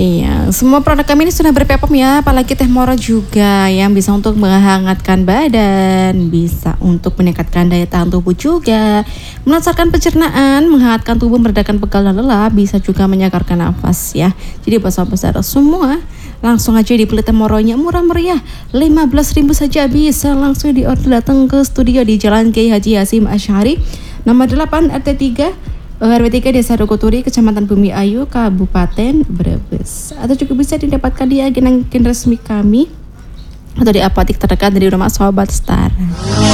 Iya, semua produk kami ini sudah berPPOM ya, apalagi teh moro juga yang bisa untuk menghangatkan badan, bisa untuk meningkatkan daya tahan tubuh juga, melancarkan pencernaan, menghangatkan tubuh, meredakan pegal dan lelah, bisa juga menyegarkan nafas ya. Jadi besar-besar semua, langsung aja dibeli teh moronya, murah meriah, 15.000 saja bisa langsung diorder, datang ke studio di Jalan Kiai Haji Hasyim Asy'ari, nomor 8 RT 3 RW 3 Desa Rokoturi, Kecamatan Bumi Ayu, Kabupaten Brebes. Atau juga bisa didapatkan di agen resmi kami atau di apotek terdekat dari Rumah Sobat Star.